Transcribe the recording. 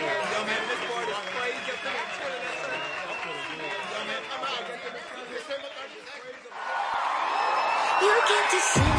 Yo, man, this part is crazy. Yo, man, I'm out. You get to see